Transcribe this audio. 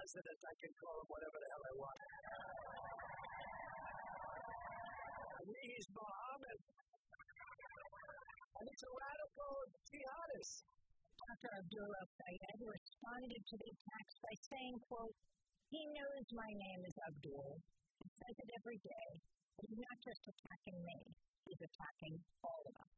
president, I can call him whatever the hell I want. He's Mohammed. And he's a radical jihadist. Dr. Abdullah Sayed responded to the attacks by saying, quote, "He knows my name is Abdul. He says it every day, but he's not just attacking me. He's attacking all of us."